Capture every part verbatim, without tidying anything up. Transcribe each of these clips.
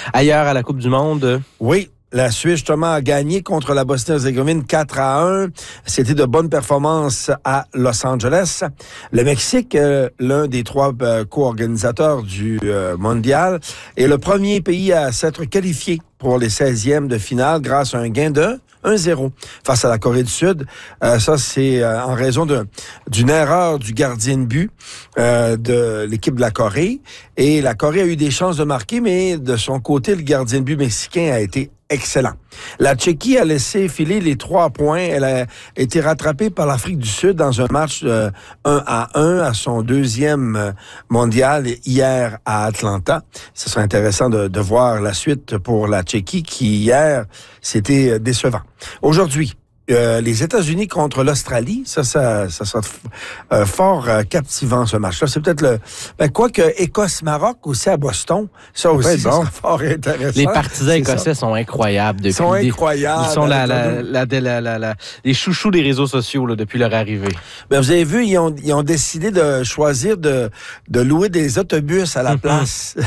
Ailleurs à la Coupe du Monde. Oui. La Suisse, justement, a gagné contre la Bosnie-Herzégovine quatre à un. C'était de bonnes performances à Los Angeles. Le Mexique, euh, l'un des trois euh, co-organisateurs du euh, mondial, est le premier pays à s'être qualifié pour les seizièmes de finale grâce à un gain de un zéro face à la Corée du Sud. Euh, ça, c'est euh, en raison de, d'une erreur du gardien de but euh, de l'équipe de la Corée. Et la Corée a eu des chances de marquer, mais de son côté, le gardien de but mexicain a été excellent. La Tchéquie a laissé filer les trois points. Elle a été rattrapée par l'Afrique du Sud dans un match euh, un à un à son deuxième mondial hier à Atlanta. Ce serait intéressant de, de voir la suite pour la Tchéquie qui, hier, c'était décevant. Aujourd'hui, Euh, les États-Unis contre l'Australie, ça, ça, ça sera euh, fort euh, captivant ce match-là. C'est peut-être le, ben quoi que Écosse-Maroc aussi à Boston, ça aussi, ouais, bon. Ça sera fort intéressant. Les partisans écossais ça. sont incroyables depuis. Ils sont incroyables. Ils sont la, la, la, la, la, la, la, les chouchous des réseaux sociaux là, depuis leur arrivée. Ben vous avez vu, ils ont, ils ont décidé de choisir de, de louer des autobus à la mm-hmm. place.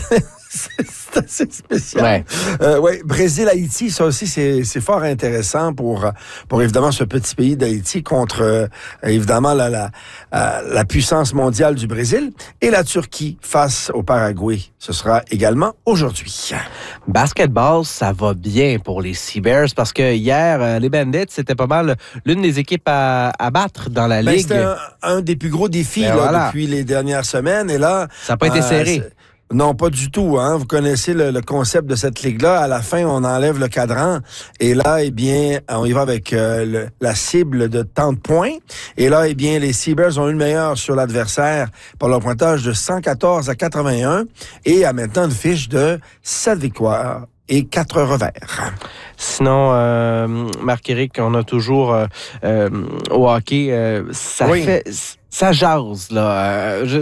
C'est assez spécial. Ouais. Euh, ouais, Brésil-Haïti, ça aussi, c'est, c'est fort intéressant pour, pour évidemment ce petit pays d'Haïti contre, euh, évidemment, la, la, euh, la puissance mondiale du Brésil et la Turquie face au Paraguay. Ce sera également aujourd'hui. Basketball, ça va bien pour les Seabears parce que hier, euh, les Bandits, c'était pas mal l'une des équipes à, à battre dans la ben, Ligue. C'était un, un des plus gros défis ben, là, voilà. depuis les dernières semaines. Et là, ça n'a pas euh, été serré. Non, pas du tout. Hein. Vous connaissez le, le concept de cette ligue-là. À la fin, on enlève le cadran. Et là, eh bien, on y va avec euh, le, la cible de tant de points. Et là, eh bien, les Seabears ont eu le meilleur sur l'adversaire par leur pointage de cent quatorze à quatre-vingt-un et à maintenant une fiche de sept victoires et quatre revers. Sinon, euh, Marc-Éric, on a toujours euh, euh, au hockey, euh, ça oui. fait... Ça jase, là. Euh, je...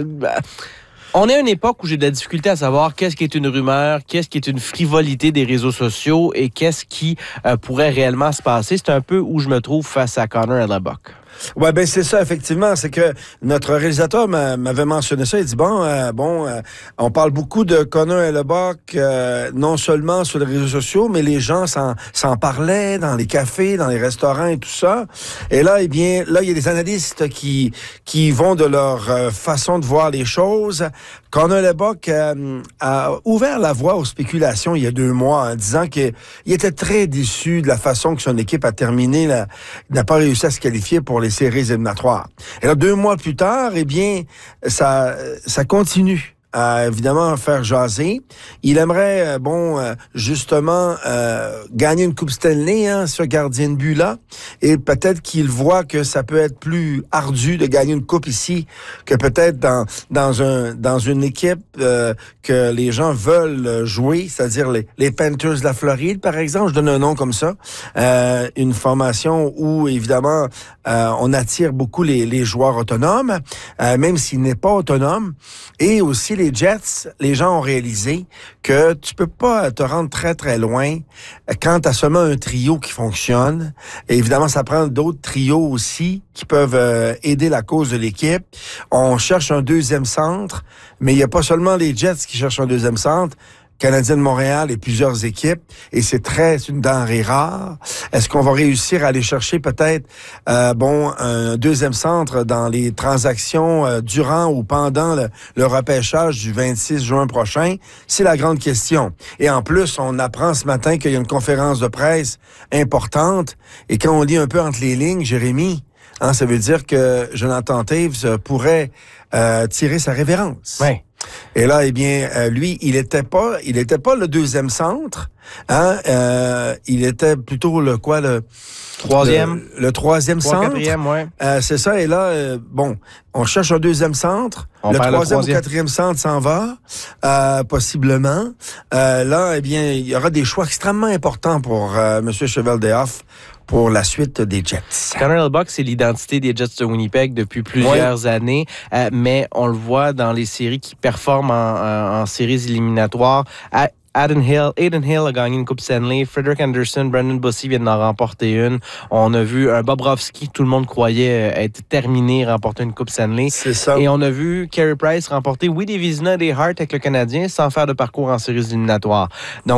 On est à une époque où j'ai de la difficulté à savoir qu'est-ce qui est une rumeur, qu'est-ce qui est une frivolité des réseaux sociaux et qu'est-ce qui euh, pourrait réellement se passer. C'est un peu où je me trouve face à Connor Hellebuyck. Ouais, ben c'est ça, effectivement. C'est que notre réalisateur m'avait mentionné ça. Il dit, bon, euh, bon, euh, on parle beaucoup de Connor Hellebuyck, euh, non seulement sur les réseaux sociaux, mais les gens s'en, s'en parlaient dans les cafés, dans les restaurants et tout ça. Et là, eh bien, là, il y a des analystes qui qui vont de leur euh, façon de voir les choses. Connor Hellebuyck euh, a ouvert la voie aux spéculations il y a deux mois en disant qu'il était très déçu de la façon que son équipe a terminé, la, n'a pas réussi à se qualifier pour les séries éliminatoires. Et là, deux mois plus tard, eh bien, ça, ça continue à évidemment faire jaser. Il aimerait, euh, bon, euh, justement, euh, gagner une Coupe Stanley, hein, ce gardien de but-là. Et peut-être qu'il voit que ça peut être plus ardu de gagner une Coupe ici que peut-être dans dans un dans une équipe euh, que les gens veulent jouer, c'est-à-dire les, les Panthers de la Floride, par exemple. Je donne un nom comme ça. Euh, une formation où, évidemment, euh, on attire beaucoup les, les joueurs autonomes, euh, même s'il n'est pas autonome. Et aussi, les Jets, les gens ont réalisé que tu peux pas te rendre très, très loin quand tu as seulement un trio qui fonctionne. Et évidemment, ça prend d'autres trios aussi qui peuvent euh, aider la cause de l'équipe. On cherche un deuxième centre, mais il n'y a pas seulement les Jets qui cherchent un deuxième centre. Canadien de Montréal et plusieurs équipes, et c'est très c'est une denrée rare. Est-ce qu'on va réussir à aller chercher peut-être euh, bon un deuxième centre dans les transactions euh, durant ou pendant le, le repêchage du vingt-six juin prochain? C'est la grande question. Et en plus, on apprend ce matin qu'il y a une conférence de presse importante, et quand on lit un peu entre les lignes, Jérémy, hein, ça veut dire que Jonathan Toews pourrait euh, tirer sa révérence. Oui. Et là, eh bien, euh, lui, il était pas, il était pas le deuxième centre, hein. Euh, il était plutôt le quoi, le troisième, le, le troisième Trois, centre. Quatrième, ouais. Euh, c'est ça. Et là, euh, bon, on cherche un deuxième centre. On le, troisième le troisième ou quatrième centre s'en va, euh, possiblement. Euh, là, eh bien, il y aura des choix extrêmement importants pour euh, M. Cheveldayoff pour la suite des Jets. Connor Hellebuyck, c'est l'identité des Jets de Winnipeg depuis plusieurs oui. années, euh, mais on le voit dans les séries qui performent en, en, en séries éliminatoires. À Aiden Hill, Aiden Hill a gagné une Coupe Stanley. Frederik Anderson, Brendan Bussy viennent d'en remporter une. On a vu un Bobrovsky, tout le monde croyait être terminé, remporter une Coupe Stanley. C'est ça. Et on a vu Carey Price remporter, oui, des Vizina et des Hart avec le Canadien sans faire de parcours en séries éliminatoires. Donc,